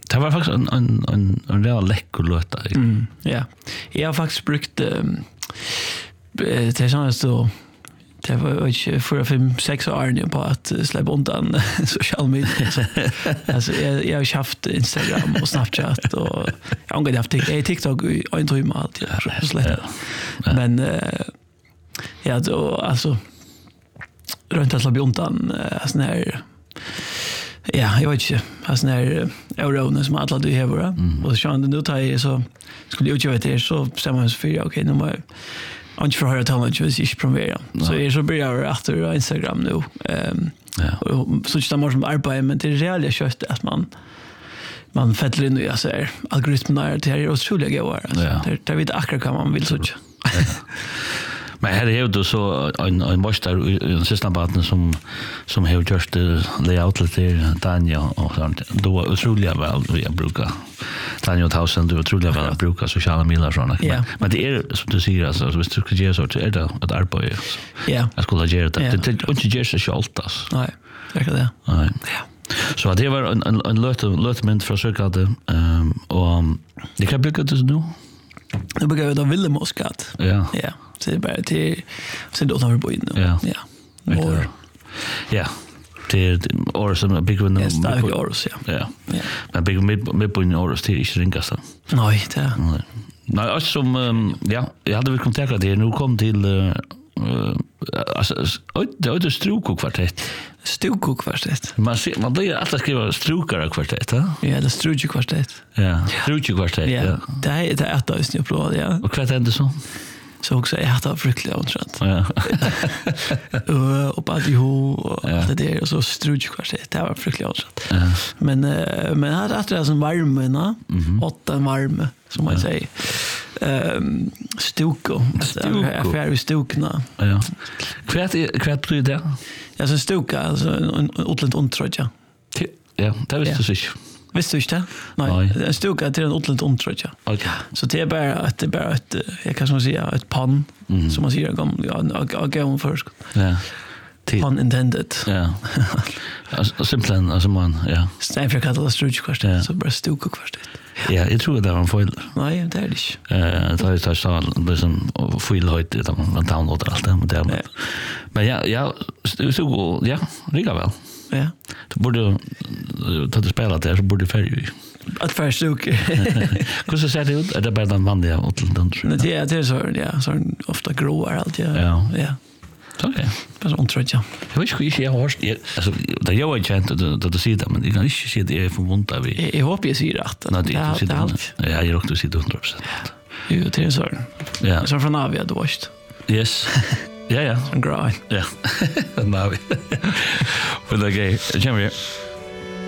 Det var faktiskt en real läcker låt där. Ja. Jag har faktiskt brukt det är så det var ju 4-5-6 år nu på att släppa undan social media. Alltså jag har haft Instagram och Snapchat och jag har haft TikTok i en timme allt men ja då alltså runt att släppa undan sån här ja, jag vet inte. Alltså när euron som alla du har och så kan du ta i så skulle jag göra det så bestämmer man sig för okej nu måste jag för höra talent just inte promera. Så jag så börjar jag efter Instagram nu. Så just det som arbete men det är reellt kött att man fettlar in i så här algoritmerna det är otroligt goda. Det vet akkurat vad man vill så. Men här är det så en master i sista baten som har gjort layout till Daniel och sånt. Då var otroligt väl vi brukar Daniel 1000 du otroligt väl brukar sociala medier såna. Men det är som du säger alltså hvis du ska göra så är det ett arbete. Ja. Jag skulle göra det. Det är inte just så allt alltså. Nej. Verkar det. Nej. Ja. Så det var en lötment för sökade och det kan bli det nu. Nu börjar vi då Villemåsgat. Ja. Ja. Så det är bara till sen då tar vi på in nu. Ja. Ja. Ja. Det år som big one. Ja, stark års, ja. Ja. Men big med på in års till inte ringa så. Nej, det. Nej, alltså som ja, jag hade väl kontakt det nu kom till alltså det är Struko-kvartett. Struko-kvartett. Man blir alltid skriva Strukara-kvartett, va? Ja, det Struko-kvartett. Ja, Struko-kvartett, ja. Det är ett av sina upplåd, ja. Och vad hände så? Så också jag hade frukligt ontrant. Ja. Och bara och allt det där och så Struko-kvartett. Det var fruktigt ontrant. Men hade att det som värmen, 8 varme som man säger. Stuko. Affär i Stukna. Ja. Kvart blir det? Ja, så Stuka, alltså en utländ ontrotja. Ja, det visste du inte. Visste du inte? Nej. En Stuka till en utländ ontrotja. Okej. Så det är bara ett jag kan som säga ett pann som man säger jag går först. Ja. Pun intended. Ja. Alltså simpelt alltså man, ja. Stäm för katastrof så bara Stuko-kvartett. Ja, jag tror det var en fel. Nej, det är det inte. Det är så liksom felhöjt det man downloadar allt det med det. Men ja, så ja, riga väl. Ja. Du borde ta det spelat där så borde färg. Att försöka. Hur så ser det ut? Är det bara den vanliga åtlanden? Det är så ja, så ofta gråar allt ja. Ja. Okej. Fast ontrotja. Jag vet inte jag har alltså det jag har känt att det sitter men det kan inte se det är förbundet vi. Jag hoppas jag ser rätt. Nej, det är allt. Ja, jag råkade sitta 100%. Jo, det är så. Ja. Så från Avia då vart. Yes. Ja. En grind. Ja. Navi. Men okej, kommer vi.